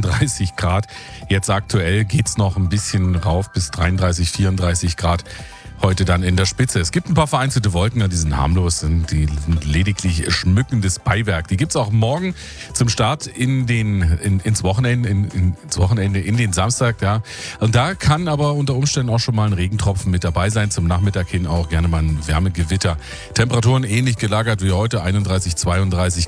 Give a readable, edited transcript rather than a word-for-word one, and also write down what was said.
32 Grad. Jetzt aktuell geht's noch ein bisschen rauf bis 33, 34 Grad. Heute dann in der Spitze. Es gibt ein paar vereinzelte Wolken, die sind harmlos, die sind lediglich schmückendes Beiwerk. Die gibt's auch morgen zum Start ins Wochenende, in den Samstag. Ja. Und da kann aber unter Umständen auch schon mal ein Regentropfen mit dabei sein. Zum Nachmittag hin auch gerne mal ein Wärmegewitter. Temperaturen ähnlich gelagert wie heute, 31, 32